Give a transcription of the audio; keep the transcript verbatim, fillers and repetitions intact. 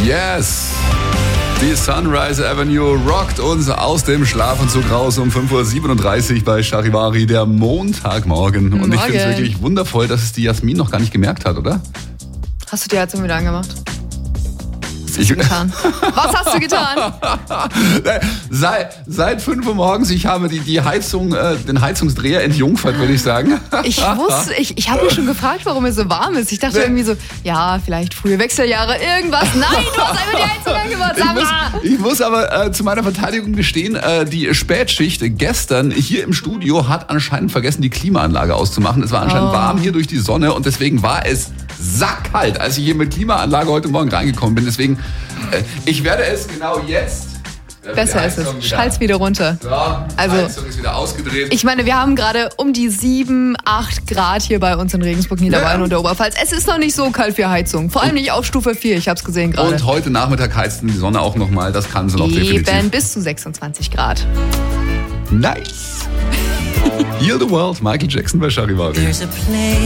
Yes! Die Sunrise Avenue rockt uns aus dem Schlafentzug raus um fünf Uhr siebenunddreißig bei Charivari, der Montagmorgen. Und Morgen. Ich finde es wirklich wundervoll, dass es die Jasmin noch gar nicht gemerkt hat, oder? Hast du die Heizung wieder angemacht? Was hast Ich- du getan? Was hast du getan? Seit, seit fünf Uhr morgens, ich habe die, die Heizung, äh, den Heizungsdreher entjungfert, würde ich sagen. Ich wusste, ich, ich habe mich schon gefragt, warum es so warm ist. Ich dachte Nee. irgendwie so, ja, vielleicht frühe Wechseljahre, irgendwas. Nein, du hast einfach die Heizung angemacht. Ich Sag muss, mal. ich muss aber äh, zu meiner Verteidigung gestehen, äh, die Spätschicht gestern hier im Studio hat anscheinend vergessen, die Klimaanlage auszumachen. Es war anscheinend Oh. warm hier durch die Sonne und deswegen war es sackkalt, als ich hier mit Klimaanlage heute Morgen reingekommen bin. Deswegen, äh, ich werde es genau jetzt... äh, Besser die ist Heizung es. wieder- Schalt's wieder runter. So, Also- Heizung ist wieder ausgedreht. Ich meine, wir haben gerade um die sieben, acht Grad hier bei uns in Regensburg, Niederbayern Ja. und der Oberpfalz. Es ist noch nicht so kalt für Heizung. Vor allem nicht auf Stufe vier. Ich habe es gesehen gerade. Und heute Nachmittag heizt die Sonne auch nochmal. Das kann sie noch Eben definitiv. bis zu sechsundzwanzig Grad. Nice. Heal the World, Michael Jackson bei Charivari. There's a place